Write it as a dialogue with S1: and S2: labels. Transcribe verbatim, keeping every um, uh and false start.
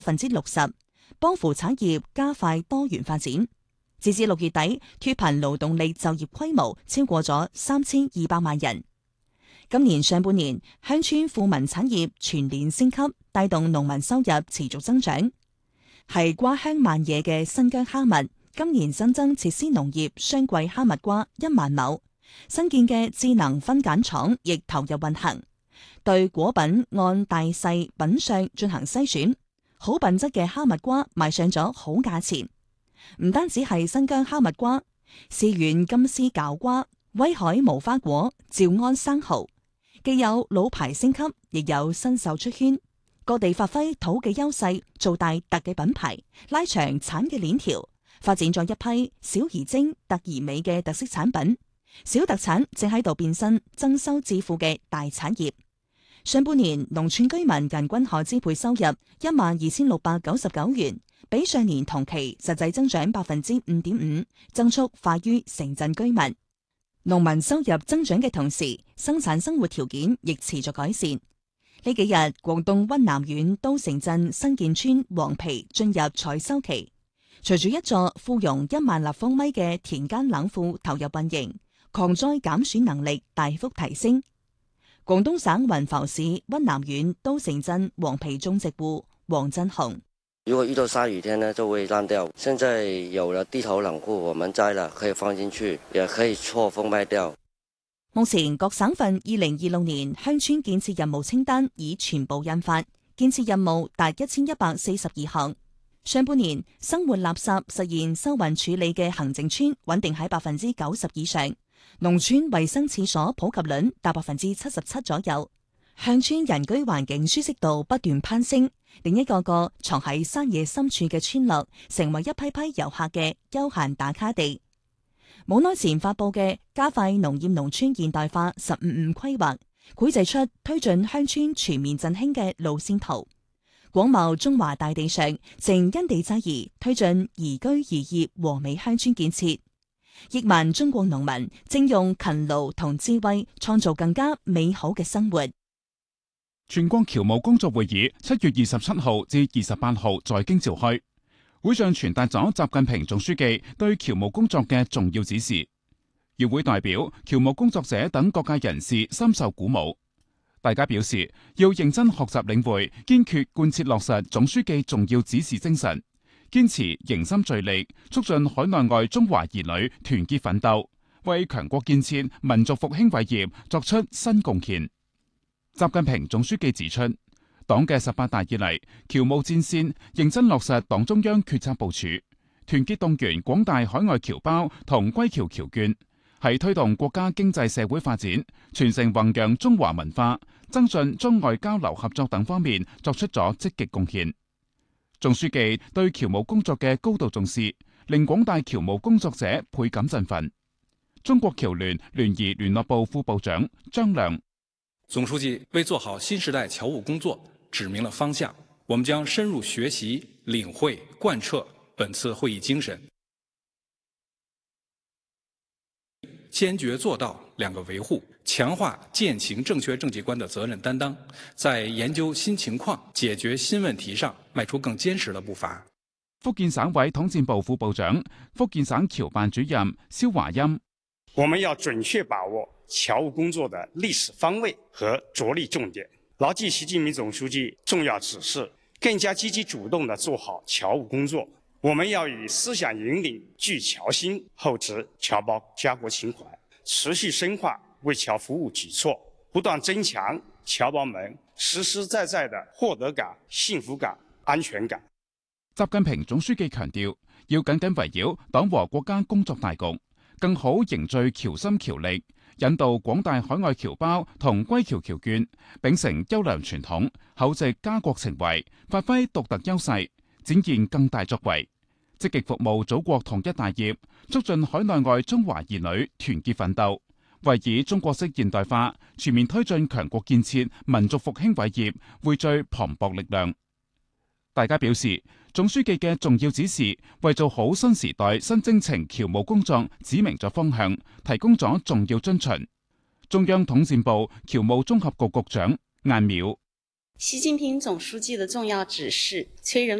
S1: 分之六十，幫扶產業加快多元發展。截至六月底，脫貧勞動力就業規模超過咗三千二百萬人。今年上半年，鄉村富民產業全年升級，帶動農民收入持續增長。係瓜香萬野嘅新疆哈密，今年新增設施農業雙季哈密瓜一萬畝，新建嘅智能分揀廠亦投入運行，對果品按大細品相進行篩選，好品質嘅哈密瓜賣上咗好價錢。唔單止係新疆哈密瓜，思源金絲餃瓜、威海無花果、趙安生蠔，既有老牌升級，亦有新秀出圈。各地發揮土嘅優勢，做大特嘅品牌，拉長產嘅鏈條，發展咗一批小而精、特而美嘅特色產品。小特產正喺度變身增收致富嘅大產業。上半年農村居民人均可支配收入一萬二千六百九十九元，比上年同期實際增長百分之五點五，增速快於城鎮居民。農民收入增長嘅同時，生產生活條件亦持續改善。呢幾日，廣東溫南縣都城鎮新建村黃皮進入採收期，隨住一座富容一萬立方米嘅田間冷庫投入運營，抗災減損能力大幅提升。廣東省雲浮市溫南縣都城鎮黃皮種植戶黃振雄：
S2: 如果遇到下雨天呢，就會爛掉。現在有了地頭冷庫，我們摘了可以放進去，也可以錯封賣掉。
S1: 目前各省份二零二六年鄉村建設任務清單已全部印發，建設任務達一千一百四十二項。上半年生活垃圾實現收運處理嘅行政村穩定喺百分之九十以上，農村衛生廁所普及率達百分之七十七左右，鄉村人居環境舒適度不斷攀升，令一個個藏喺山野深處嘅村落成為一批批遊客嘅休閒打卡地。冇耐前發佈嘅加快農業農村現代化十五五規劃，繪製出推進鄉村全面振興嘅路線圖。廣袤中華大地上，正因地制宜推進宜居宜業和美鄉村建設。億萬中國農民正用勤勞同智慧創造更加美好嘅生活。
S3: 全國僑務工作會議七月二十七號至二十八號在京召開。會上傳達咗習近平總書記對僑務工作嘅重要指示，與會代表、僑務工作者等各界人士深受鼓舞。大家表示要認真學習領會，堅決貫徹落實總書記重要指示精神，堅持凝心聚力，促進海內外中華兒女團結奮鬥，為強國建設、民族復興偉業作出新貢獻。習近平總書記指出，黨嘅十八大以嚟，僑務戰線認真落實黨中央決策部署，團結動員廣大海外僑胞同歸僑僑眷，喺推動國家經濟社會發展、傳承弘揚中華文化、增進中外交流合作等方面作出咗積極貢獻。總書記對僑務工作嘅高度重視，令廣大僑務工作者倍感振奮。中國僑聯聯誼聯絡部副部長張亮：
S4: 總書記為做好新時代僑務工作指明了方向，我們將深入學習、領會、貫徹本次會議精神，堅決做到兩個維護，強化踐行正確政績觀的責任擔當，在研究新情況、解決新問題上邁出更堅實的步伐。
S3: 福建省委統戰部副部長、福建省僑辦主任蕭華欽：
S5: 我們要準確把握僑務工作的歷史方位和着力重點，牢記習近平總書記重要指示，更加積極主動地做好僑務工作。我們要以思想引領聚僑心，厚植僑胞家國情懷，持續深化為僑服務舉措，不斷增強僑胞們實實在在的獲得感、幸福感、安全感。
S3: 習近平總書記強調，要緊緊圍繞黨和國家工作大局，更好凝聚僑心僑力，引導廣大海外僑胞同歸僑僑眷秉承優良傳統，厚植家國情懷，發揮獨特優勢，展現更大作為，積極服務祖國統一大業，促進海內外中華兒女團結奮鬥，為以中國式現代化全面推進強國建設、民族復興偉業匯聚磅礴力量。大家表示，總書記嘅重要指示，為做好新時代新征程僑務工作指明咗方向，提供咗重要遵循。中央統戰部僑務綜合局局長晏淼：
S6: 习近平总书记的重要指示，催人